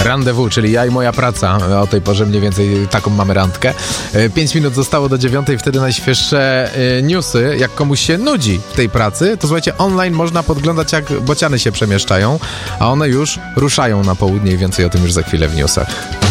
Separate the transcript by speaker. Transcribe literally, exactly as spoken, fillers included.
Speaker 1: Rendezvous, czyli ja i moja praca. O tej porze mniej więcej taką mamy randkę. Pięć minut zostało do dziewiątej, wtedy najświeższe newsy. Jak komuś się nudzi w tej pracy, to słuchajcie, online można podglądać, jak bociany się przemieszczają, a one już ruszają na południe i więcej o tym już za chwilę w newsach.